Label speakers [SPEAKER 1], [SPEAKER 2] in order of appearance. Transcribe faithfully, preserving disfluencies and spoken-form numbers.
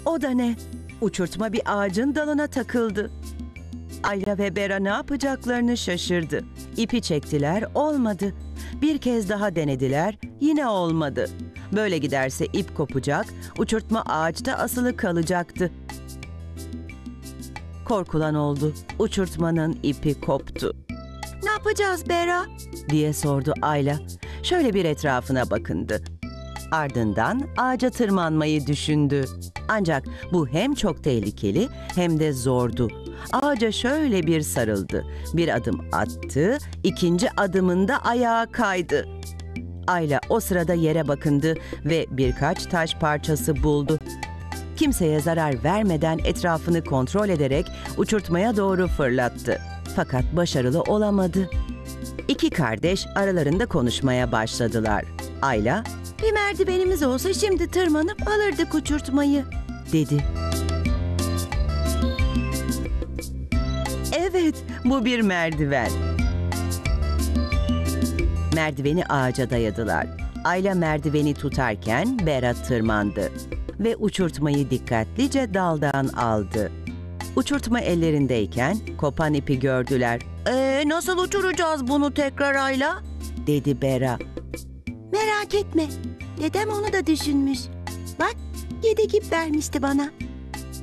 [SPEAKER 1] O da ne? Uçurtma bir ağacın dalına takıldı. Ayla ve Bera ne yapacaklarını şaşırdı. İpi çektiler, olmadı. Bir kez daha denediler, yine olmadı. Böyle giderse ip kopacak, uçurtma ağaçta asılı kalacaktı. Korkulan oldu. Uçurtmanın ipi koptu. "Ne yapacağız Bera?" diye sordu Ayla. Şöyle bir etrafına bakındı. Ardından ağaca tırmanmayı düşündü. Ancak bu hem çok tehlikeli hem de zordu. Ağaca şöyle bir sarıldı. Bir adım attı, ikinci adımında ayağa kaydı. Ayla o sırada yere bakındı ve birkaç taş parçası buldu. Kimseye zarar vermeden etrafını kontrol ederek uçurtmaya doğru fırlattı. Fakat başarılı olamadı. İki kardeş aralarında konuşmaya başladılar. Ayla, "Bir merdivenimiz olsa şimdi tırmanıp alırdık uçurtmayı," dedi. Evet, bu bir merdiven. Merdiveni ağaca dayadılar. Ayla merdiveni tutarken Bera tırmandı ve uçurtmayı dikkatlice daldan aldı. Uçurtma ellerindeyken kopan ipi gördüler. "Ee, nasıl uçuracağız bunu tekrar Ayla?" dedi Bera. "Merak etme, dedem onu da düşünmüş. Bak, yedek ip vermişti bana."